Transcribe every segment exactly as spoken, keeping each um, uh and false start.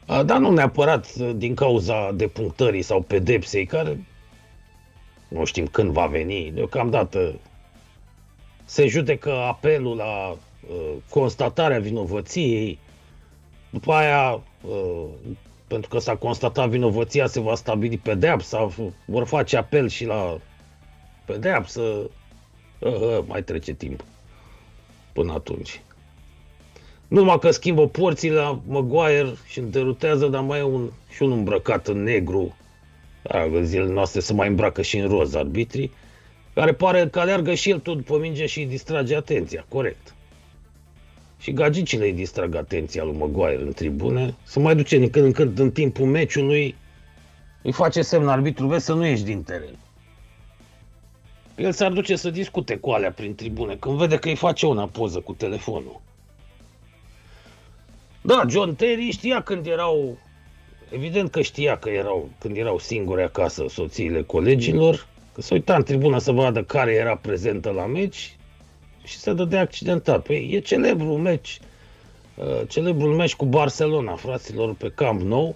A, dar nu neapărat din cauza depunctării sau pedepsei, care nu știm când va veni. Deocamdată se judecă apelul la uh, constatarea vinovăției, după aia, uh, pentru că s-a constatat vinovăția, se va stabili pedeapsa, vor face apel și la pedeapsă, uh, uh, mai trece timp până atunci. Numai că schimbă porțile la Maguire și îmi derutează, dar mai e un, și un îmbrăcat în negru. Da, zilele noastre se mai îmbracă și în roz arbitrii, care pare că aleargă și el tot după minge și îi distrage atenția, corect. Și gagicile îi distrag atenția lui Maguire în tribune, să mai duce din când în când în timpul meciului, îi face semn arbitru, vezi să nu ieși din teren. El s-ar duce să discute cu alea prin tribune, când vede că îi face una poză cu telefonul. Da, John Terry știa când erau, evident că știa că erau, când erau singuri acasă soțiile colegilor, că se uita în tribună să vadă care era prezentă la meci și se dădea accidentat. Păi e celebrul meci, uh, celebrul meci cu Barcelona, fraților, pe Camp Nou,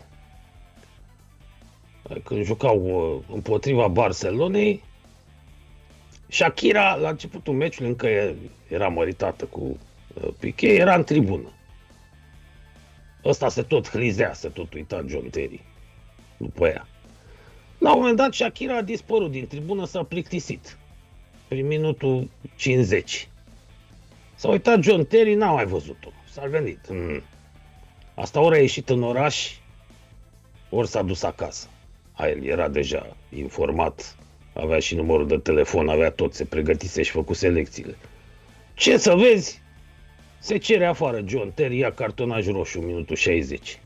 când jucau uh, împotriva Barcelonei. Shakira, la începutul meciului, încă era măritată cu uh, Piqué, era în tribună. Ăsta se tot hlizea, se tot uita John Terry după ea. La un moment dat Shakira a dispărut din tribună, s-a plictisit. Prin minutul cincizeci. S-a uitat John Terry, n-a mai văzut-o. S-a venit. Hmm. Asta ori a ieșit în oraș, ori s-a dus acasă. A, el era deja informat, avea și numărul de telefon, avea tot, se pregătise și făcuse lecțiile. Ce să vezi? Se cere afară John Terry, ia cartonaj roșu, minutul șaizeci.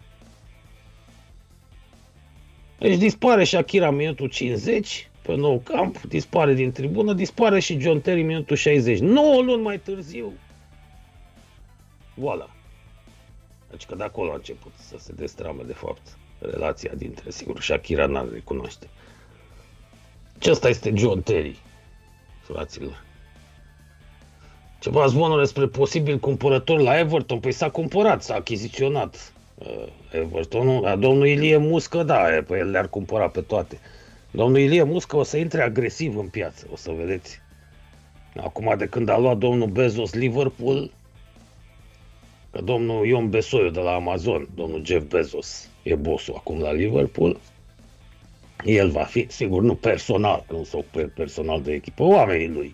Deci dispare Shakira în minutul cincizeci, pe Nou Camp, dispare din tribună, dispare și John Terry în minutul șaizeci. nouă luni mai târziu, voilà. Deci că de acolo a început să se destrame, de fapt, relația dintre, sigur, Shakira n-ar recunoaște. Ce ăsta este John Terry, fraților. Ceva zvonuri despre posibil cumpărător la Everton, păi s-a cumpărat, s-a achiziționat uh, Evertonul, a domnul Ilie Muscă, da, păi el le-ar cumpăra pe toate. Domnul Ilie Muscă o să intre agresiv în piață, o să vedeți. Acum de când a luat domnul Bezos Liverpool, că domnul Ion Besoiu de la Amazon, domnul Jeff Bezos, e bossul acum la Liverpool, el va fi, sigur, nu personal, că nu se ocupă personal de echipă, oamenii lui.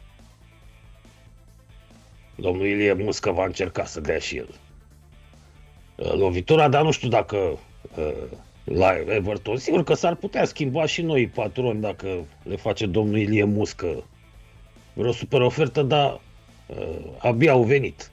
Domnul Ilie Muscă va încerca să dea și el lovitura, dar nu știu dacă la Everton, sigur că s-ar putea schimba și noi patroni dacă le face domnul Ilie Muscă vreo super ofertă, dar abia au venit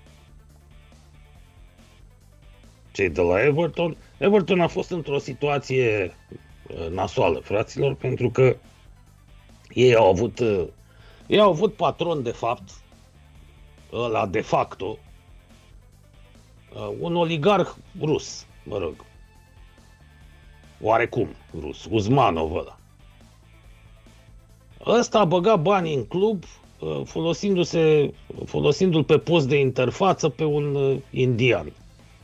cei de la Everton. Everton a fost într-o situație nasoală, fraților, pentru că ei au avut ei au avut patron de fapt, ăla de facto, un oligarh rus, mă rog, oarecum rus, Uzmanov ăla. Ăsta a băgat banii în club folosindu-se, folosindu-l pe post de interfață pe un indian.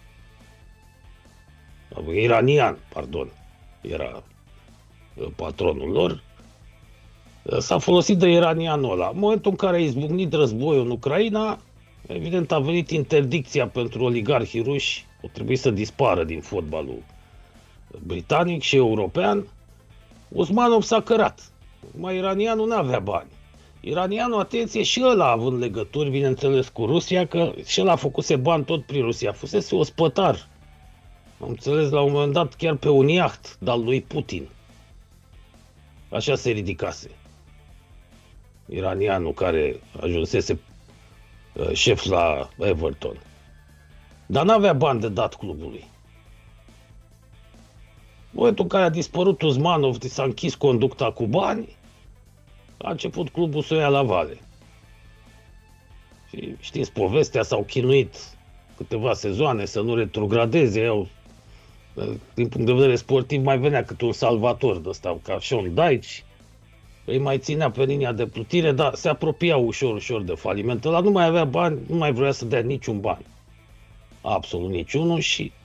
Iranian, pardon, era patronul lor. S-a folosit de iranianul ăla. În momentul în care a izbucnit războiul în Ucraina, evident a venit interdicția pentru oligarhii ruși, o trebuie să dispară din fotbalul britanic și european. Uzmanov s-a cărat. Mai iranianul n-avea bani. Iranianul, atenție, și ăla având legături, bineînțeles, cu Rusia, că și ăla a făcuse bani tot prin Rusia. Fusese ospătar, am înțeles, la un moment dat chiar pe un iaht de-al lui Putin. Așa se ridicase iranianul care ajunsese șef la Everton. Dar n-avea bani de dat clubului. În momentul în care a dispărut Uzmanov, s-a închis conducta cu bani, a început clubul să o ia la vale. Și știți povestea, s-au chinuit câteva sezoane să nu retrogradeze, au, din punct de vedere sportiv mai venea câte un salvator de ăsta, ca Sean Dyche, îi mai ținea pe linia de plutire, dar se apropia ușor, ușor de faliment. Ăla nu mai avea bani, nu mai vrea să dea niciun ban. Absolut niciunul și